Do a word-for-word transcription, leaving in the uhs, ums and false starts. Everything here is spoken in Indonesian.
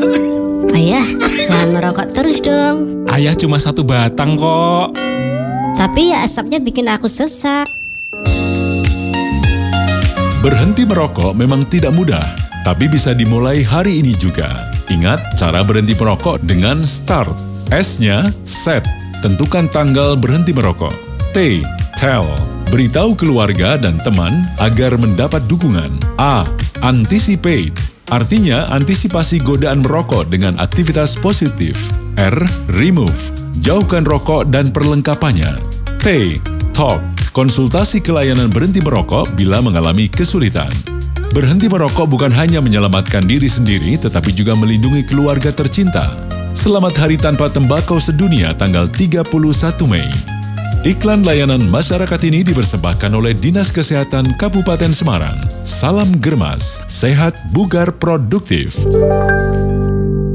Ayah, jangan merokok terus dong. Ayah cuma satu batang kok. Tapi ya asapnya bikin aku sesak. Berhenti merokok memang tidak mudah, tapi bisa dimulai hari ini juga. Ingat cara berhenti merokok dengan START. S-nya set, tentukan tanggal berhenti merokok. T, tell, beritahu keluarga dan teman agar mendapat dukungan. A, anticipate, artinya antisipasi godaan merokok dengan aktivitas positif. R, remove, jauhkan rokok dan perlengkapannya. T, talk, konsultasi ke layanan berhenti merokok bila mengalami kesulitan. Berhenti merokok bukan hanya menyelamatkan diri sendiri, tetapi juga melindungi keluarga tercinta. Selamat Hari Tanpa Tembakau Sedunia tanggal tiga puluh satu Mei. Iklan layanan masyarakat ini dipersembahkan oleh Dinas Kesehatan Kabupaten Semarang. Salam Germas, sehat, bugar, produktif.